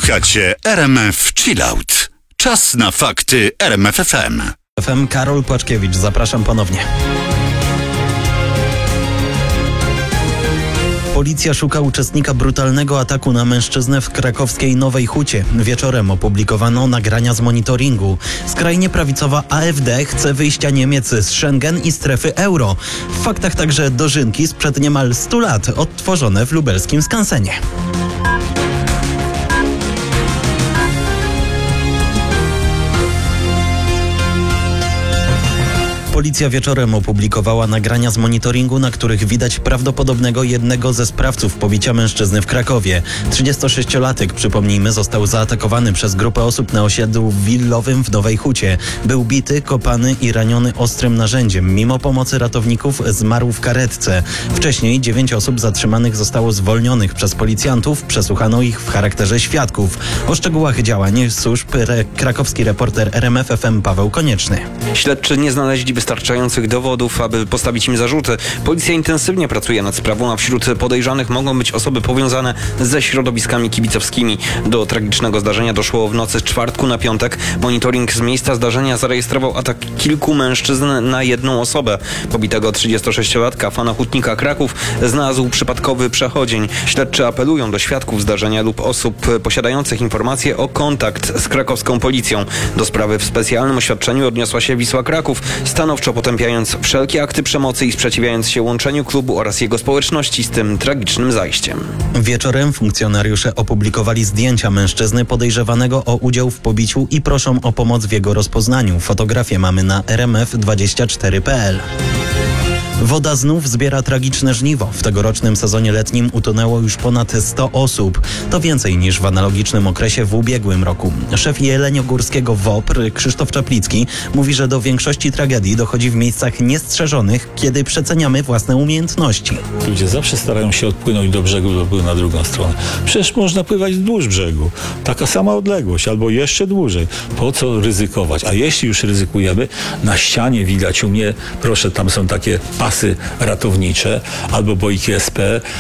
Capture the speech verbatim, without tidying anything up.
Słuchacie R M F Chillout. Czas na fakty R M F F M. F M Karol Płaczkiewicz, zapraszam ponownie. Policja szuka uczestnika brutalnego ataku na mężczyznę w krakowskiej Nowej Hucie. Wieczorem opublikowano nagrania z monitoringu. Skrajnie prawicowa A F D chce wyjścia Niemiec z Schengen i strefy euro. W faktach także dożynki sprzed niemal stu lat, odtworzone w lubelskim skansenie. Policja wieczorem opublikowała nagrania z monitoringu, na których widać prawdopodobnego jednego ze sprawców pobicia mężczyzny w Krakowie. trzydziestosześciolatek, przypomnijmy, został zaatakowany przez grupę osób na osiedlu willowym w Nowej Hucie. Był bity, kopany i raniony ostrym narzędziem. Mimo pomocy ratowników zmarł w karetce. Wcześniej dziewięć osób zatrzymanych zostało zwolnionych przez policjantów. Przesłuchano ich w charakterze świadków. O szczegółach działań służb re- krakowski reporter R M F F M Paweł Konieczny. Śledczy nie znaleźli wystarczających dowodów, aby postawić im zarzuty. Policja intensywnie pracuje nad sprawą, a wśród podejrzanych mogą być osoby powiązane ze środowiskami kibicowskimi. Do tragicznego zdarzenia doszło w nocy z czwartku na piątek. Monitoring z miejsca zdarzenia zarejestrował atak kilku mężczyzn na jedną osobę. Pobitego trzydziestosześciolatka, fana Hutnika Kraków, znalazł przypadkowy przechodzień. Śledczy apelują do świadków zdarzenia lub osób posiadających informacje o kontakt z krakowską policją. Do sprawy w specjalnym oświadczeniu odniosła się Wisła Kraków, stanowczo potępiając wszelkie akty przemocy i sprzeciwiając się łączeniu klubu oraz jego społeczności z tym tragicznym zajściem. Wieczorem funkcjonariusze opublikowali zdjęcia mężczyzny podejrzewanego o udział w pobiciu i proszą o pomoc w jego rozpoznaniu. Fotografię mamy na r m f dwadzieścia cztery kropka p l. Woda znów zbiera tragiczne żniwo. W tegorocznym sezonie letnim utonęło już ponad sto osób. To więcej niż w analogicznym okresie w ubiegłym roku. Szef jeleniogórskiego W O P R Krzysztof Czaplicki mówi, że do większości tragedii dochodzi w miejscach niestrzeżonych, kiedy przeceniamy własne umiejętności. Ludzie zawsze starają się odpłynąć do brzegu lub na drugą stronę. Przecież można pływać wzdłuż brzegu. Taka sama odległość albo jeszcze dłużej. Po co ryzykować? A jeśli już ryzykujemy, na ścianie widać u mnie, proszę, tam są takie pasy ratownicze albo bojki S P.